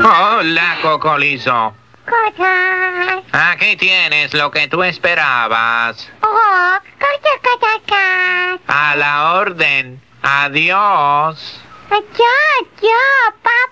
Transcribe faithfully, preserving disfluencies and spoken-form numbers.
Hola, Cocolizo. Cosas. Aquí tienes lo que tú esperabas. Oh, cosa, cosa, cosa. A la orden. Adiós. Yo, yo, papá.